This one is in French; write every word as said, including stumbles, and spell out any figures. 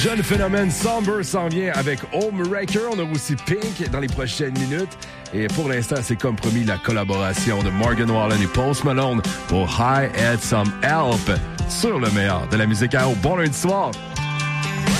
Jeune phénomène Somber s'en vient avec Homewrecker. On a aussi Pink dans les prochaines minutes. Et pour l'instant, c'est comme promis la collaboration de Morgan Wallen et Post Malone pour High Had Some Help sur le meilleur de la musique à eau. Bon lundi soir!